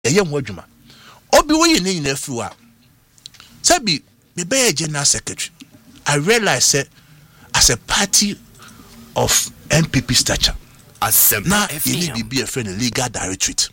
ye ho adwuma obi wo ye ne nyina afiwa sabi me be general secretary I realize as a party of NPP stature now you need to be a friend legal directorate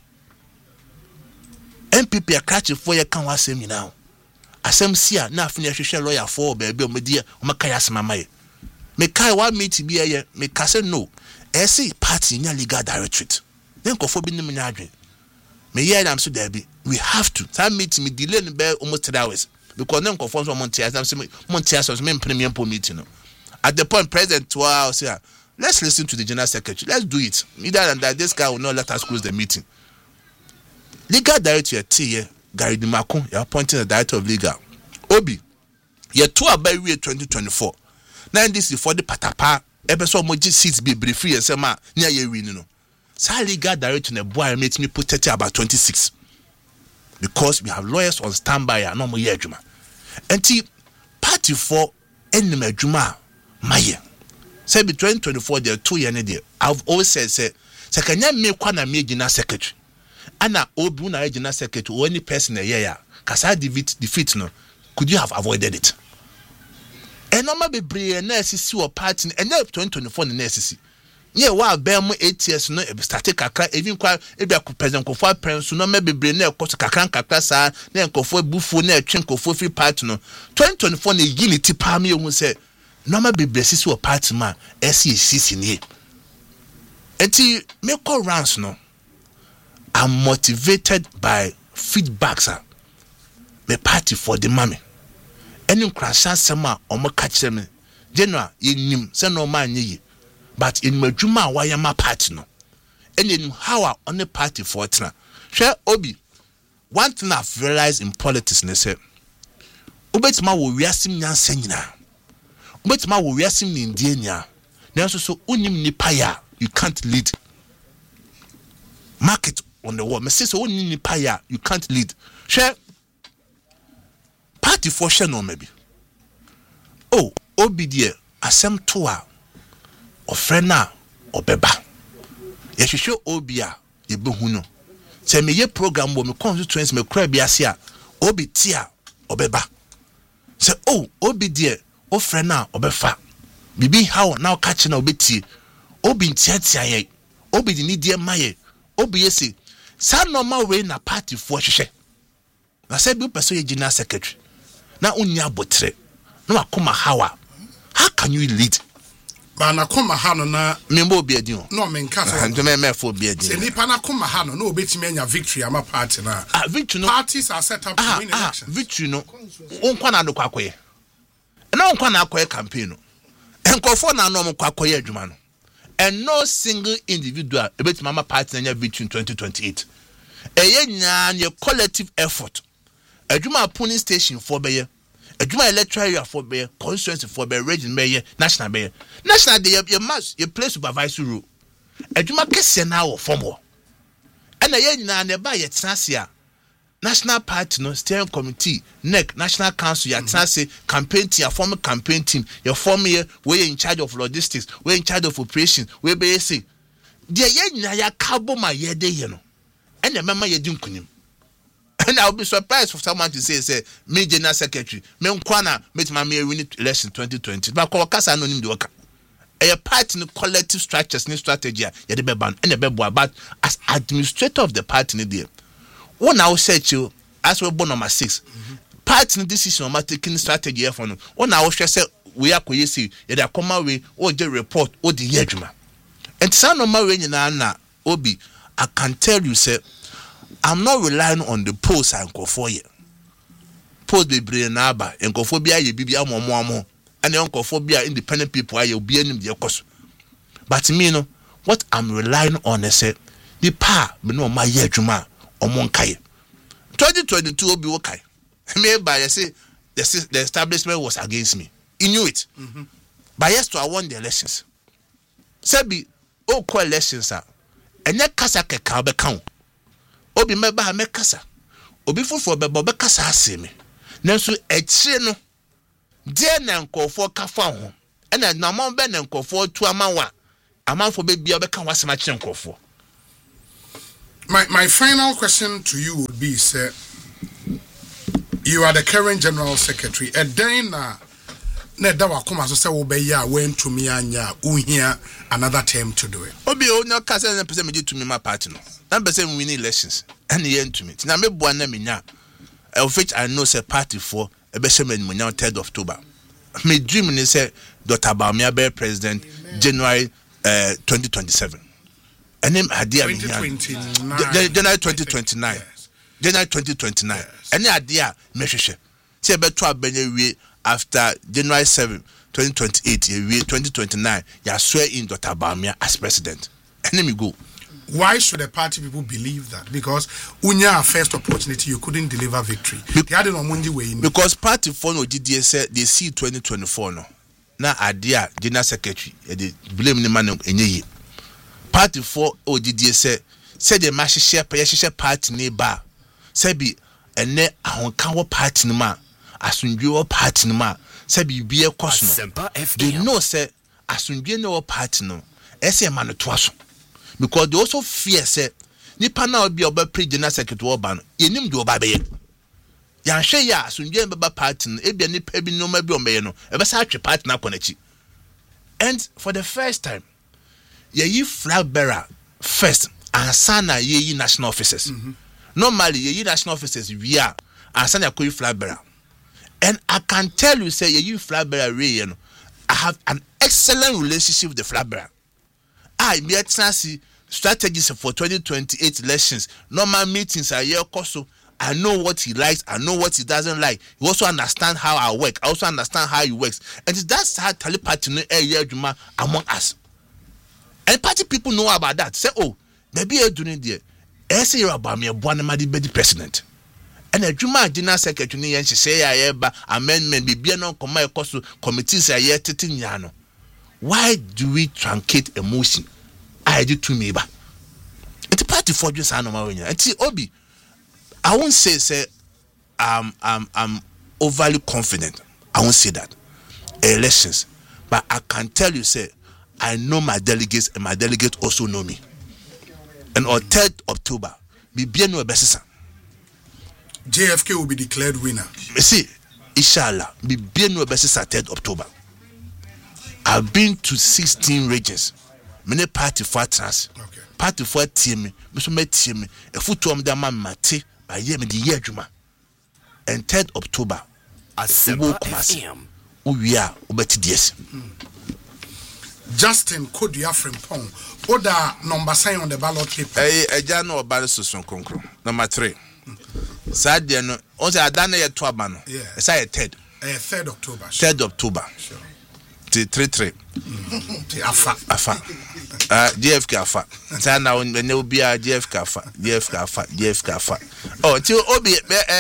NPP a catch for your can was same now asem sia na afini hwehwe lawyer for baby o medie o makaya asmamaye me kai wa meet bi eye me ka say no ese party nya legal directorate then kofo bi nim nya adwen me hear am so there be we have to that meet me delay no be almost 3 hours because then kofo so montia am say montia so me premium po meeting no at the point president to say let's listen to the general secretary, let's do it either than that this guy will not let us close the meeting. Legal director Gary Dimako, you're appointing the director of legal. Obi, you're 2 about 2024. Now this is for the patapa episode moji seats be brief free and say ma near ye win no. Sa legal director na boy make me put about 26. Because we have lawyers on standby and no more year juma. Enti party for enemy juma maye. Say be 2024 there 2 years there. I've always said say kanya me kwa na me general secretary. Ana obi na regional secretary or any person here kasa defeat no could you have avoided it and normal be brave na sisi or party and 2024 na sisi yeah wa be mo 8 years no e start kakra even kwa e be president Kofo Prince no me be brave na ekoso kakra sa na Kofo bufu na etwen Kofo free party no 2024 na unity pa me ehun say normal be brave sisi or party man sisi ni enti me call rounds no I'm motivated by feedback, sir. Me party for the mommy. Any crasha sama omo catch me. General, nim say no man ye. But in my juma why am party no. And in how on the party for it na. Share Obi. One thing I've realized in politics ne say. Obetima wo wiasim nyansa nyina. Obetima wo wiasim ni ndie nya. Nanso so unim nipa ya you can't lead. Market on the wall. Me say so ni nipa you can't lead. Share party for share no maybe. Oh, Obi die asem to a ofrena obeba. Ye hwehwe Obi a ye behu no. Se me ye program wo me constituency me kra bi ase a Obi ti a obeba. Se oh, Obi die ofrena obefa. Bibi how now catch na obeti. Obi ntiatia ye. Obi di ni die maye. Obi yesi sa normal way na party for hwehwe na say bi person ye general secretary na unya botre na akoma how can you lead ba na koma ha no na membo obi adi no menka so ndome mefo obi adi se nipa na koma ha no na obetimi anya victory ama party na victory no parties are set up to win elections victory no onkwa na adokwa akoye na onkwa na akoye campaign no enkofo na no omkwa akoye adwuma no and no single individual about mama party na victory in 2028 a collective effort adwuma polling station for be adwuma electoral area for be constituency for be region be national be national dey you must you play supervisory role adwuma kese na wo form ho and ye nyina na ba ye tenase a national party no steering committee NEC national council ya tenase campaign team form campaign team your form here we in charge of logistics we in charge of operations we be say de ye nyina ya kabo ma ye de ye no and the member ye dinkunim and I'll be surprised for someone to say me general secretary me nkwana met my me win election 2020 but ko kasa no nim de waka a party no collective structures ni strategy ya de be ban and the be boa but as administrator of the party ni there one now said you as we born number 6 party decision on taking strategy for no one now say we are koyesi ya da come away o je report o di yedwuma and some normal way na Obi I can tell you say I'm not relying on the polls and Kofo ye polls be brain na aba en Kofo bia ye bibia momo and en Kofo bia independent people aye obi anim de koso but me no what I'm relying on is say the power me no ma yedwuma omon kai 2022 obi wo kai me by say the establishment was against me he knew it but yes to I won the elections sabi o call elections a enye kasa keka be kan obi meba ha me kasa obi fofo be bo be kasa asemi nanso ekire no de na nkofo kafa ho ena na man be na nkofo tu amanwa amanfo be bia be kan wasema kire nkofo My final question to you would be, sir, you are the current General Secretary. A day na dawa kuma so say obeya when to me anya uhia another term to do it. Obi o no kasa na pese me to me my party no. Na pese we win elections. And yen to me. Na me boa na me nya. Of which I know say party for e be sheme me nya 3rd October. Me dream ni say Dr. Bawumia be president January 2027. And him idea me January 2029. Yes. January 2029. Yes. Any idea me hwehwe. Say be to abanye we after January 7, 2028, 2029, you swear in Dr. Bawumia as president. And let me go. Why should the party people believe that? Because when your first opportunity, you couldn't deliver victory. They had no Monday way in. Because party for no GDS said they see 2024 no. Now idea general secretary they blame the man enye. Party for OGDS said the mash share party neighbor. Say be ene ahonkan party no ma. Asundwe party no ma say bibie koso no they know say asundwe no party no ese ma no to aso because they also fear say nipa na obi oba general secretary oba no yenim de oba be ye yan hwe ya asundwe beba party no ebia nipa bi no ma bi ombe ye no e be sa atwe party na konachi. And for the first time ye flag bearer first and sana ye national officers. Normally ye national officers we are and sana koyi flag bearer. And I can tell you, say, you flag bearer, I have an excellent relationship with the flag bearer. I see strategies for 2028 elections. Normal meetings are here, also. I know what he likes, I know what he doesn't like. He also understand how I work. I also understand how he works. And that's how telepathy among us. And party people know about that. Say, oh, maybe you're doing there. I say you're about me, a president. And a Juma General Secretary and she say I ba amendment be no come committees are yet yano. Why do we truncate emotion? I do to me ba. It's party for just anomaly. And see Obi, I won't say I'm overly confident. I won't say that. Elections. But I can tell you, say, I know my delegates and my delegates also know me. And on 3rd October, be bien no besisa. JFK will be declared winner. See, inshallah, be bien no besisa 3rd October. I've been to 16 regions. Many party for trans. Okay. Party for team. Miso me team. A foot to da man mate by year me the year juma. And 3rd October. Asempa FM. We are ubeti DS. Justin Kodua Frimpong. Oda number sign on the ballot paper. Jano ballot susun konkro. Number 3. Sadia no. On say adana ye to abano. Yeah. Say 3rd. 3rd October. 3rd October. Sure. 3. Afa. JFK afa. Say na when you be a JFK afa. Oh, till obi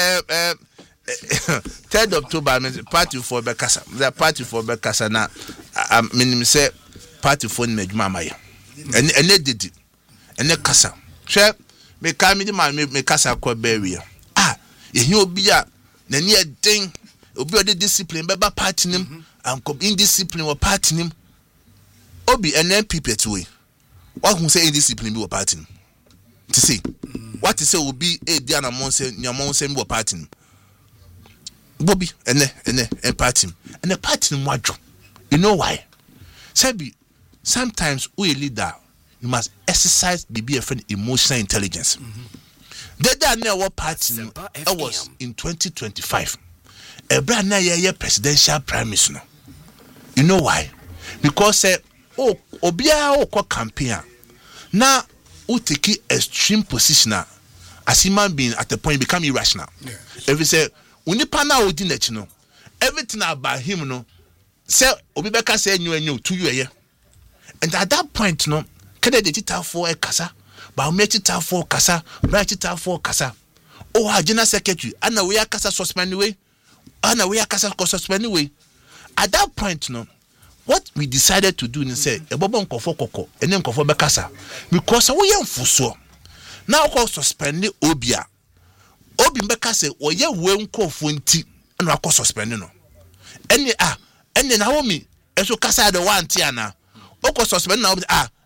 3rd October means party for Bekasa. The party for Bekasa na minim say party for Medjuma Maya. And they did it. And they kasa. Share me come in my me kasa kwa beria. You be a near thing, obi the discipline, beba party nim, and come indiscipline or party nim. Obi and then people to way. What who say indiscipline be a party? To say what to say will be a Diana Monse, your Monse be a party. Bobby and party. And the party in what? You know why? Sabi, sometimes we leader, you must exercise BBFN emotional intelligence. That never party was in 2025. A brand new presidential prime minister. You know why? Because Obia or campaign now who take extreme position as human being at the point become irrational. Yeah. If you say Unipa na odi nechi no everything about him no say obi beka say enyu 2 year. And at that point no kede de tita for e kasa ba me tita for kasa ba tita for kasa oh general secretary ana we akasa suspend way ana we akasa suspend way. At that point no what we decided to do is say ebobo nkofo kokko ene nkofo bekasa because we yam fuso now call suspend obia obi mbeka se oye we nkofo nti na akọ suspend no ene na wo mi eso kasa de one ti ana okọ suspend na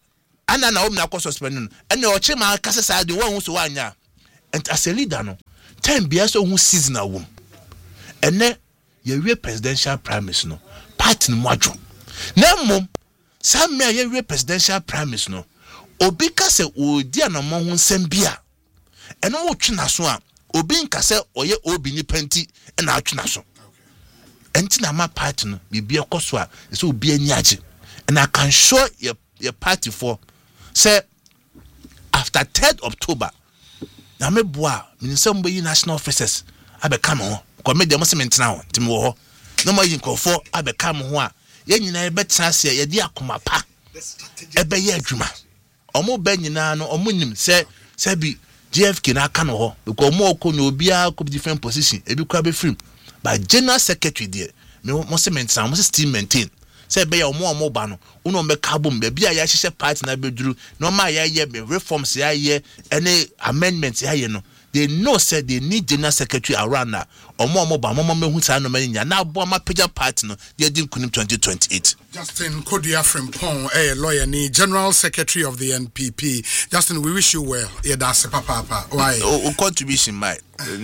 ana na na ko suspend no ene o chema kase sa de won so wanya and as a leader no time bia so hu seasonal wom ene ye we presidential primaries no party no mwadwo na mom sam me ye we presidential primaries no obi kase odi anamo ho nsem bia ene wo twena so a obi nkase oye obi ni panti na atwena so enti na ma party no bibia koso a so obi anyaje and I can show your party for say after 3rd October na me boa minister mbo national officers abeka me ho ko me dem se mentena ho tim wo ho no ma yin kofo abeka me ho a ye nyina be tena se ye di akoma pa ebe ye adwuma omo ba nyina no omo nim se bi GFK na aka no ho because omo okonyo obia ko different position ebi kwa be film but general secretary there me mo se mentena mo se still maintain say be ya omo ba no uno me kabom be bia ya hihye party na beduru no ma ya ye reforms ya ye any amendments ya ye no they know said they need general secretary around na omo ba momo mehu sa no manya na abo ma page party no they din kunim 2028 Justin Kodia Frimpong, a lawyer, ni General Secretary of the NPP. Justin, we wish you well. Yeah, that's papa. Why? Contribution, mate.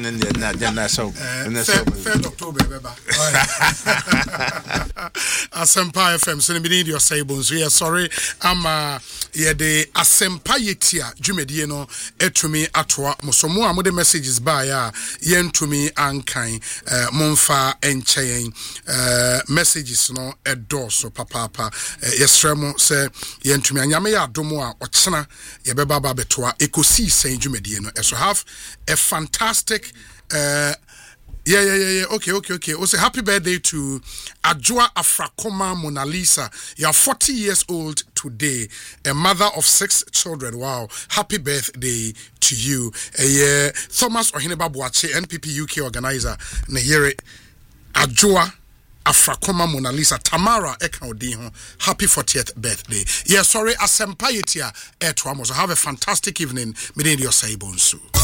Third October, beba. Asempa FM. So we need your sabons. We are sorry. I'm the Asempa yetia. Jumedi no etumi atwa. Musomo amode messages by yen to me ankai monfa enchain messages no edoso. Papa yesremo se yentumi anyame ya adomo a ochena yebeba ba betoa ekosi sen dwumedie no so have a fantastic okay. Also, happy birthday to Ajua Afrakoma Mona Lisa. You are 40 years old today, a mother of 6 children. Wow, happy birthday to you. Thomas Ohineba Boache, NPP UK organizer. Nehire Ajua Afrakoma Mona Lisa Tamara Ekaudin, happy 40th birthday. Yeah, sorry, Asempa yetia etwamo. So have a fantastic evening. Media Saibonsu.